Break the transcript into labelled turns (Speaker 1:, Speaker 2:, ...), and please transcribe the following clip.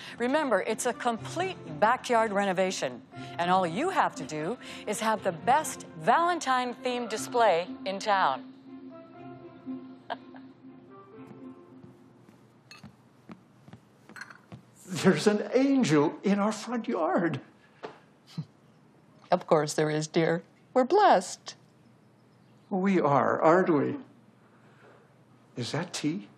Speaker 1: Remember, it's a complete backyard renovation, and all you have to do is have the best Valentine-themed display in town.
Speaker 2: There's an angel in our front yard.
Speaker 3: Of course there is, dear. We're blessed.
Speaker 2: We are, aren't we? Is that tea?